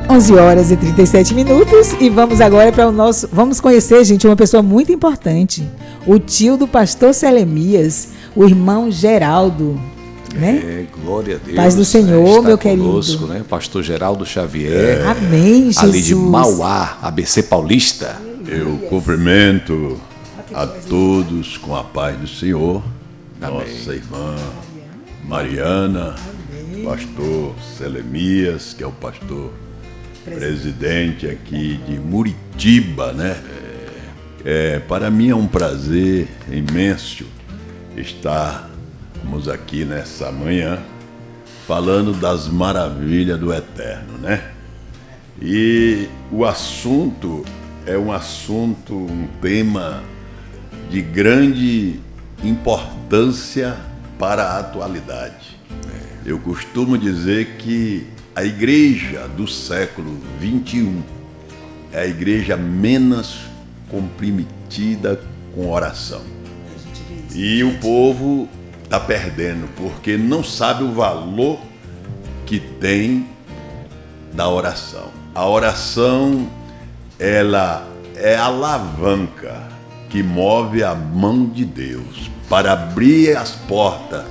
11h37 e vamos agora para vamos conhecer, gente, uma pessoa muito importante, o tio do pastor Selemias, o irmão Geraldo, né? Glória a Deus. Paz do Senhor, meu conosco, querido. né? Pastor Geraldo Xavier. Amém, Jesus. Ali de Mauá, ABC Paulista. Eu cumprimento a todos com a paz do Senhor. Amém. Nossa irmã Mariana, pastor Selemias, que é o pastor presidente aqui de Muritiba, né? Para mim é um prazer imenso estarmos aqui nessa manhã falando das maravilhas do Eterno, né? E o assunto é um tema de grande importância para a atualidade. Eu costumo dizer que a igreja do século XXI é a igreja menos comprometida com oração. E o povo está perdendo, porque não sabe o valor que tem da oração. A oração, ela é a alavanca que move a mão de Deus para abrir as portas,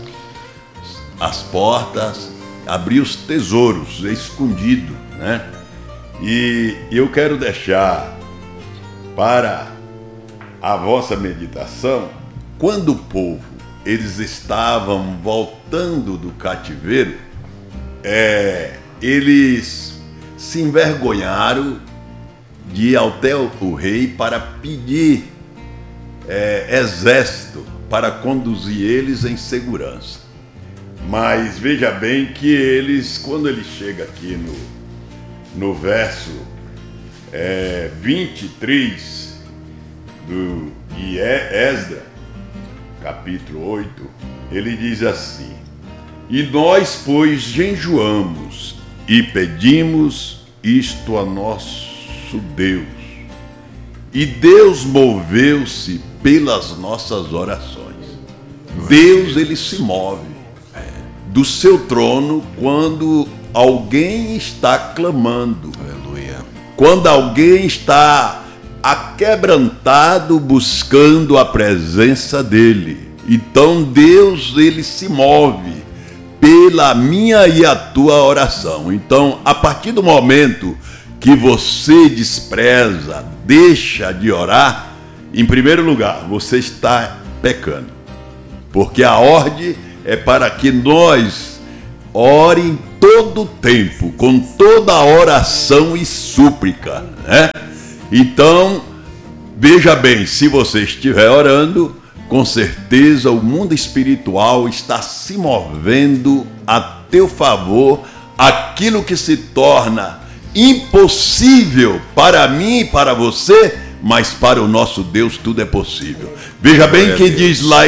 abrir os tesouros escondidos, né? E eu quero deixar para a vossa meditação, quando o povo, eles estavam voltando do cativeiro, eles se envergonharam de ir até o rei para pedir exército para conduzir eles em segurança. Mas veja bem que eles, quando ele chega aqui no verso 23 de Esdras, capítulo 8, ele diz assim: E nós, pois, jejuamos e pedimos isto a nosso Deus, e Deus moveu-se pelas nossas orações. Deus, ele se move do seu trono quando alguém está clamando. Aleluia. Quando alguém está aquebrantado buscando a presença dele. Então Deus, ele se move pela minha e a tua oração. Então, a partir do momento que você despreza, deixa de orar, em primeiro lugar, você está pecando. Porque a ordem é para que nós orem em todo o tempo, com toda a oração e súplica, né? Então, veja bem, se você estiver orando, com certeza o mundo espiritual está se movendo a teu favor, aquilo que se torna impossível para mim e para você, mas para o nosso Deus tudo é possível. Veja bem que diz lá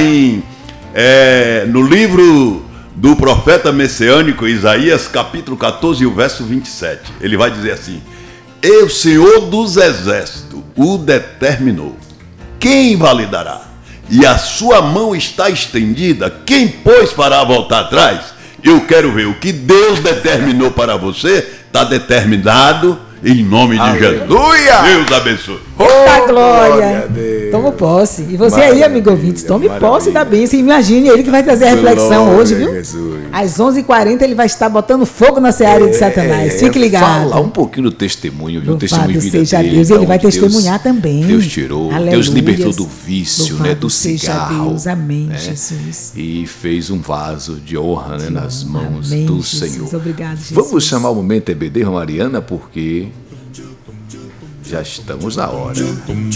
no livro do profeta messiânico Isaías, capítulo 14, o verso 27. Ele vai dizer assim: E o Senhor dos exércitos o determinou. Quem validará? E a sua mão está estendida. Quem, pois, fará voltar atrás? Eu quero ver o que Deus determinou para você, está determinado em nome de Jesus. Deus abençoe. Eita, glória! Toma posse. E você aí, amigo ouvinte, tome posse da bênção. Imagine ele que vai trazer a reflexão hoje, viu? Jesus. Às 11h40 ele vai estar botando fogo na seara de Satanás. Fique ligado. Falar um pouquinho do testemunho, viu? O testemunho de vida seja dele. Deus. Ele vai testemunhar também. Deus tirou, Aleluias. Deus libertou do vício, né? Do seja cigarro. Deus. Amém, né? Jesus. E fez um vaso de honra, né, nas mãos do Jesus. Senhor. Obrigado, Jesus. Vamos chamar o momento EBD, Mariana, porque já estamos na hora.